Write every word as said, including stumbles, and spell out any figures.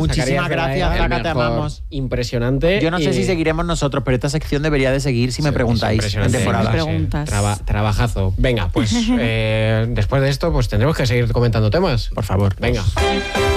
Muchísimas gracias, Zaca, te amamos. Impresionante. Yo no sé y... si seguiremos nosotros, pero esta sección debería de seguir si me Sí, preguntáis en temporada. Sí, preguntas. Traba, trabajazo. Venga, pues eh, después de esto pues tendremos que seguir comentando temas. Por favor. Venga.